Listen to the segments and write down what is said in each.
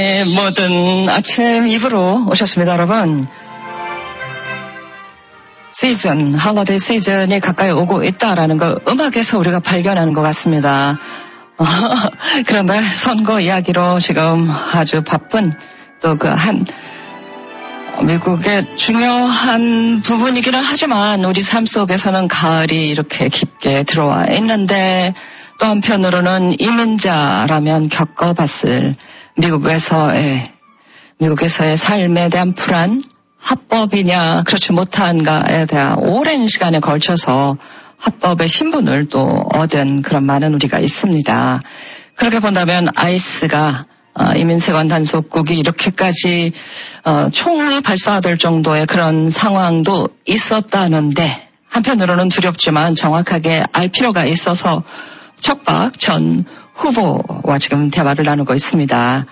모든 아침 입으로 오셨습니다, 여러분. 할러데이 시즌이 가까이 오고 있다라는 걸 음악에서 우리가 발견하는 것 같습니다. 그런데 선거 이야기로 지금 아주 바쁜 또 미국의 중요한 부분이기는 하지만 우리 삶 속에서는 가을이 이렇게 깊게 들어와 있는데 또 한편으로는 이민자라면 겪어봤을 미국에서의 삶에 대한 불안, 합법이냐 그렇지 못한가에 대한 오랜 시간에 걸쳐서 합법의 신분을 또 얻은 그런 많은 우리가 있습니다. 그렇게 본다면 아이스가 이민세관 단속국이 이렇게까지 총이 발사될 정도의 그런 상황도 있었다는데 한편으로는 두렵지만 정확하게 알 필요가 있어서 척박 전 후보와 지금 대화를 나누고 있습니다.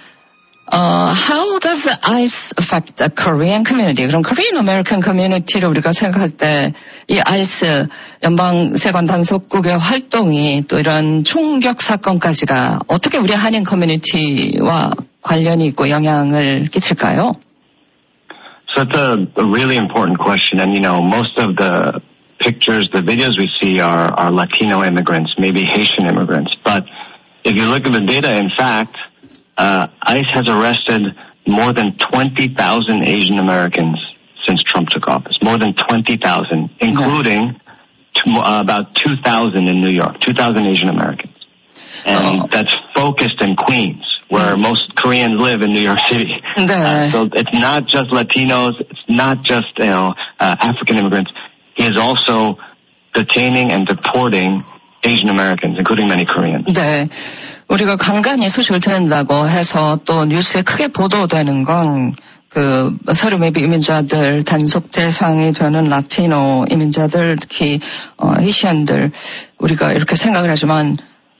How does ICE affect the Korean community? 그럼 Korean American community를 우리가 생각할 때 이 ICE 연방세관 단속국의 활동이 또 이런 총격 사건까지가 어떻게 우리 한인 커뮤니티와 관련이 있고 영향을 끼칠까요? So it's a really important question, and most of the pictures, the videos we see are Latino immigrants, maybe Haitian immigrants. But if you look at the data, in fact, ICE has arrested more than 20,000 Asian Americans since Trump took office. More than 20,000, including about 2,000 in New York, 2,000 Asian Americans. And that's focused in Queens, where most Koreans live in New York City. So it's not just Latinos, it's not just African immigrants. He is also detaining and deporting Asian Americans, including many Koreans. 네. 우리가 간간히 소식을 듣는다고 해서 또 뉴스에 크게 보도되는 건 서류 매비 이민자들 단속 대상이 되는 라티노 이민자들 특히 히시안들 우리가 이렇게 생각을 하지만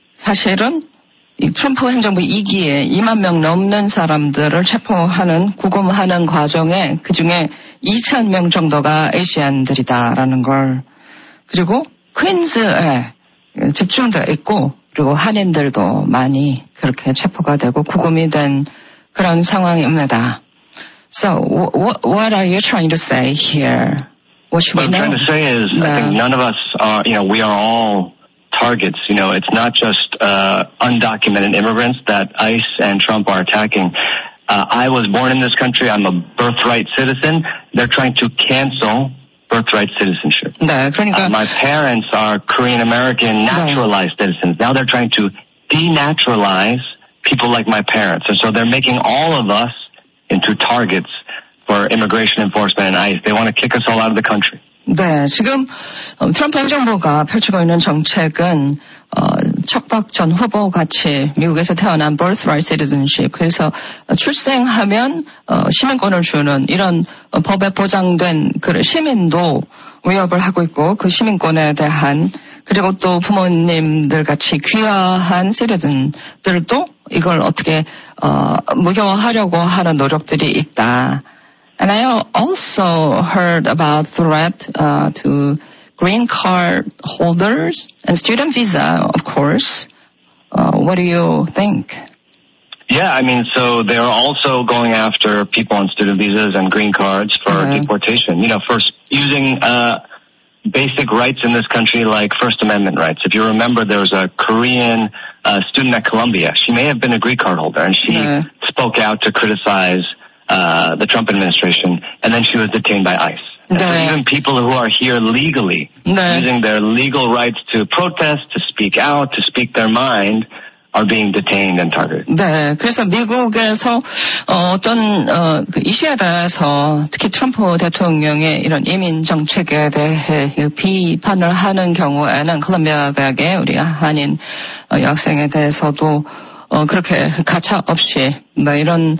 사실은 이 트럼프 행정부 2기에 2만 명 넘는 사람들을 체포하는 구금하는 과정에 그중에 2천 명 정도가 아시안들이다라는 걸 그리고 퀸즈에 집중되어 있고 그리고 한인들도 많이 그렇게 체포가 되고 구금이 된 그런 상황입니다. So what are you trying to say here? What should we know? What I'm trying to say is I think none of us are, we are all targets. It's not just undocumented immigrants that ICE and Trump are attacking. I was born in this country. I'm a birthright citizen. They're trying to cancel birthright citizenship. 네, 그러니까 my parents are Korean American naturalized citizens. Now they're trying to denaturalize people like my parents. And so they're making all of us into targets for immigration enforcement and ICE. They want to kick us all out of the country. 네, 지금 트럼프 행정부가 펼치고 있는 정책은 척박 전 후보 같이 미국에서 태어난 birthright citizenship 그래서 출생하면 시민권을 주는 이런 법에 보장된 그 시민도 위협을 하고 있고 그 시민권에 대한 그리고 또 부모님들 같이 귀화한 citizen들도 이걸 어떻게 무효화하려고 하는 노력들이 있다. And I also heard about threat to green card holders and student visa, of course. What do you think? Yeah, so they're also going after people on student visas and green cards for deportation. For using basic rights in this country like First Amendment rights. If you remember, there was a Korean student at Columbia. She may have been a green card holder, and she spoke out to criticize the Trump administration, and then she was detained by ICE. So even people who are here legally, using their legal rights to protest, to speak out, to speak their mind, are being detained and targeted. 네, 그래서 미국에서 어떤 그 이슈에 대해서 특히 트럼프 대통령의 이런 이민 정책에 대해 비판을 하는 경우에는 콜롬비아 대학의 우리 한인 여학생에 대해서도 그렇게 가차 없이 이런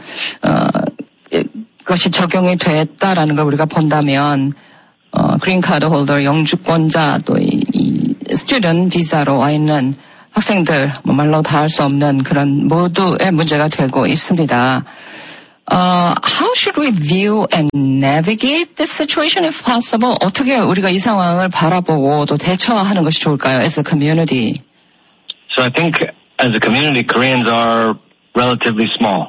것이 적용이 됐다라는 걸 우리가 본다면 그린카드 홀더 영주권자 또 이 스튜던트 비자로 와 있는 학생들 말로 다 할 수 없는 그런 모두의 문제가 되고 있습니다. How should we view and navigate this situation if possible? 어떻게 우리가 이 상황을 바라보고 또 대처하는 것이 좋을까요? As a community. So I think as a community, Koreans are relatively small.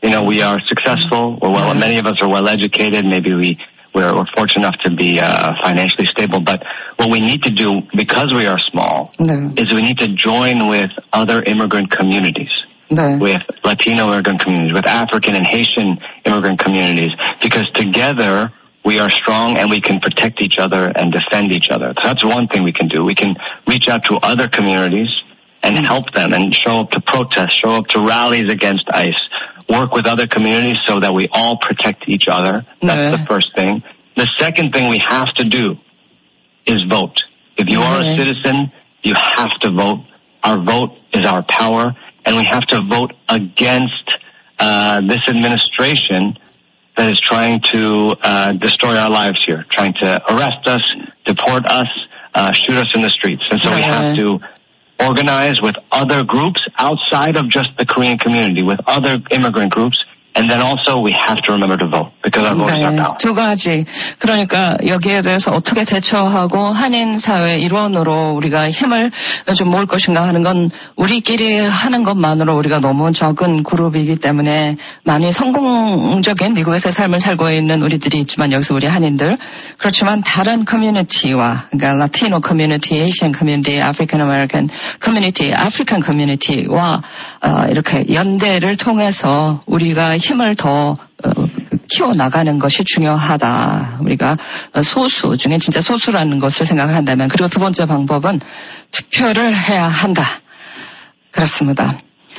we are successful. Many of us are well educated. Maybe we're fortunate enough to be financially stable. But what we need to do, because we are small, is we need to join with other immigrant communities. With Latino immigrant communities, with African and Haitian immigrant communities, because together we are strong and we can protect each other and defend each other. So that's one thing we can do. We can reach out to other communities and help them and show up to protests, show up to rallies against ICE, work with other communities so that we all protect each other. That's the first thing. The second thing we have to do is vote. If you are a citizen, you have to vote. Our vote is our power. And we have to vote against this administration that is trying to destroy our lives here, trying to arrest us, deport us, shoot us in the streets. And so we have to organize with other groups outside of just the Korean community, with other immigrant groups. And then also we have to remember to vote because our vote is our power. 두 가지. 그러니까 여기에 대해서 어떻게 대처하고 한인 사회 일원으로 우리가 힘을 좀 모을 것인가 하는 건 우리끼리 하는 것만으로 우리가 너무 적은 그룹이기 때문에 많이 성공적인 미국에서의 삶을 살고 있는 우리들이 있지만 여기서 우리 한인들 그렇지만 다른 커뮤니티와 그러니까 라티노 커뮤니티, 에이시안 커뮤니티, 아프리칸 아메리칸 커뮤니티, 아프리칸 커뮤니티와 이렇게 연대를 통해서 우리가 힘을 더 키워나가는 것이 중요하다. 우리가 소수 중에 진짜 소수라는 것을 생각한다면 그리고 두 번째 방법은 투표를 해야 한다. 그렇습니다.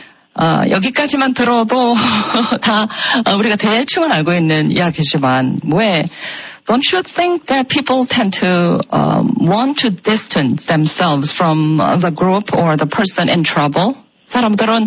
여기까지만 들어도 다 우리가 대충은 알고 있는 이야기지만 왜 Don't you think that people tend to want to distance themselves from the group or the person in trouble? 사람들은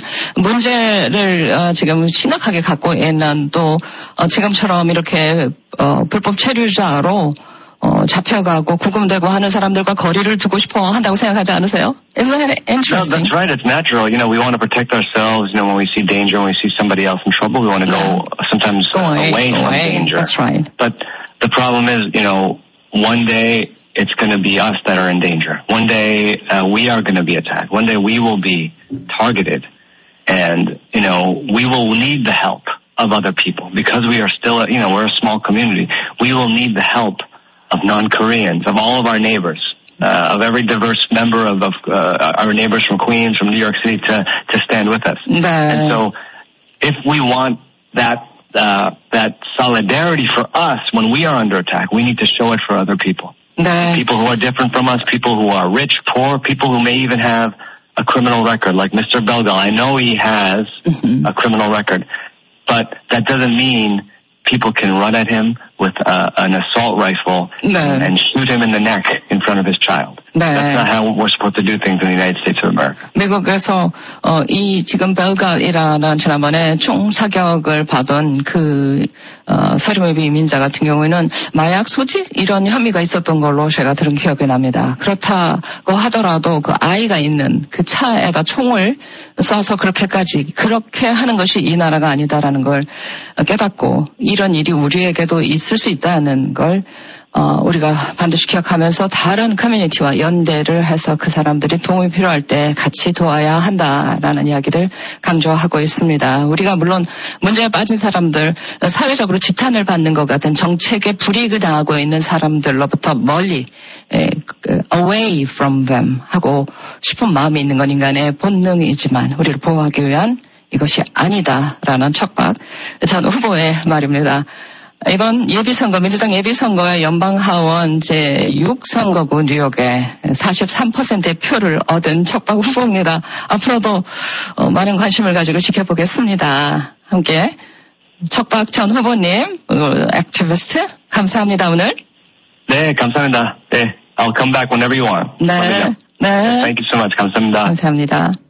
문제를 지금 심각하게 갖고 있는 또 지금처럼 이렇게 불법 체류자로 잡혀가고 구금되고 하는 사람들과 거리를 두고 싶어 한다고 생각하지 않으세요? Isn't it interesting? No, that's right. It's natural. We want to protect ourselves. When we see danger, when we see somebody else in trouble, we want to go sometimes away from danger. That's right. But the problem is, one day it's going to be us that are in danger. One day we are going to be attacked. One day we will be targeted. And, we will need the help of other people because we are still, we're a small community. We will need the help of non-Koreans, of all of our neighbors, of every diverse member of our neighbors from Queens, from New York City to stand with us. And so if we want that solidarity for us when we are under attack, we need to show it for other people. People who are different from us, people who are rich, poor, people who may even have a criminal record, like Mr. Belgal. I know he has a criminal record, but that doesn't mean people can run at him with an assault rifle and shoot him in the neck in front of his child. That's not how we're supposed to do things in the United States of America. 미국에서 이 지금 벨갈이라는 지난번에 총사격을 받은 그 사주미비 이민자 같은 경우에는 마약 소지 이런 혐의가 있었던 걸로 제가 들은 기억이 납니다. 그렇다고 하더라도 그 아이가 있는 그 차에다 총을 쏴서 그렇게 하는 것이 이 나라가 아니다라는 걸 깨닫고 이런 일이 우리에게도 있을 수 있다는 걸 우리가 반드시 기억하면서 다른 커뮤니티와 연대를 해서 그 사람들이 도움이 필요할 때 같이 도와야 한다라는 이야기를 강조하고 있습니다. 우리가 물론 문제에 빠진 사람들, 사회적으로 지탄을 받는 것 같은 정책에 불이익을 당하고 있는 사람들로부터 멀리 away from them 하고 싶은 마음이 있는 건 인간의 본능이지만 우리를 보호하기 위한 이것이 아니다라는 척박 전 후보의 말입니다. 이번 예비선거, 민주당 예비선거의 연방하원 제6선거구 뉴욕에 43%의 표를 얻은 척박 후보입니다. 앞으로도 많은 관심을 가지고 지켜보겠습니다. 함께 척박 전 후보님, 액티비스트 감사합니다 오늘. 네, 감사합니다. 네, I'll come back whenever you want. 네. Thank you so much. 감사합니다. 감사합니다.